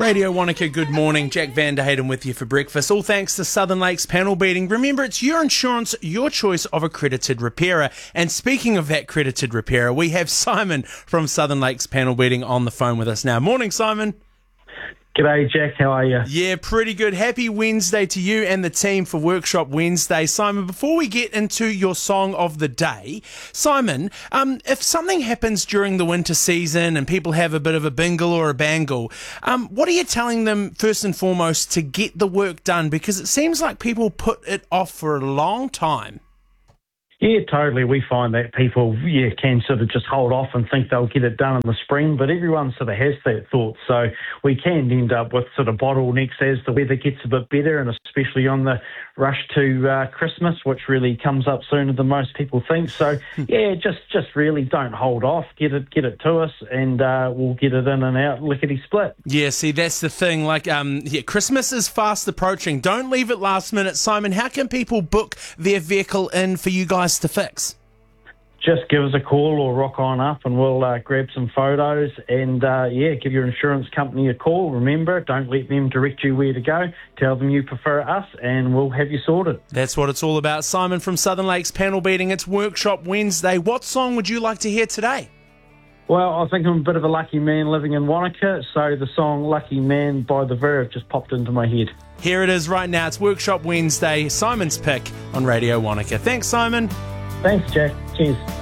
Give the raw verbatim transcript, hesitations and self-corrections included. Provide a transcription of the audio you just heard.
Radio Wanaka, good morning. Jack Van der Hayden with you for breakfast. All thanks to Southern Lakes Panel Beating. Remember, it's your insurance, your choice of accredited repairer. And speaking of that accredited repairer, we have Simon from Southern Lakes Panel Beating on the phone with us now. Morning, Simon. G'day, Jack. How are you? Yeah, pretty good. Happy Wednesday to you and the team for Workshop Wednesday. Simon, before we get into your song of the day, Simon, um, if something happens during the winter season and people have a bit of a bingle or a bangle, um, what are you telling them first and foremost to get the work done? Because it seems like people put it off for a long time. Yeah, totally. We find that people, yeah, can sort of just hold off and think they'll get it done in the spring, but everyone sort of has that thought. So we can end up with sort of bottlenecks as the weather gets a bit better, and especially on the rush to uh, Christmas, which really comes up sooner than most people think. So yeah, just just really don't hold off. Get it, get it to us, and uh, we'll get it in and out lickety split. Yeah, see, that's the thing. Like, um, yeah, Christmas is fast approaching. Don't leave it last minute, Simon. How can people book their vehicle in for you guys to fix? Just give us a call or rock on up and we'll uh, grab some photos and, uh, yeah, give your insurance company a call. Remember, don't let them direct you where to go. Tell them you prefer us and we'll have you sorted. That's what it's all about. Simon from Southern Lakes Panel Beating. It's Workshop Wednesday. What song would you like to hear today? Well, I think I'm a bit of a lucky man living in Wanaka, so the song Lucky Man by The Verve just popped into my head. Here it is right now. It's Workshop Wednesday. Simon's pick on Radio Wanaka. Thanks, Simon. Thanks, Jack. Cheers.